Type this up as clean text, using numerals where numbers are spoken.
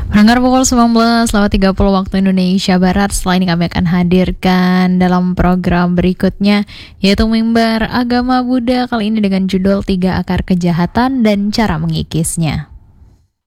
Pendengar pukul 19.30 waktu Indonesia Barat. Setelah ini kami akan hadirkan dalam program berikutnya, yaitu Mimbar Agama Buddha, kali ini dengan judul 3 Akar Kejahatan dan Cara Mengikisnya.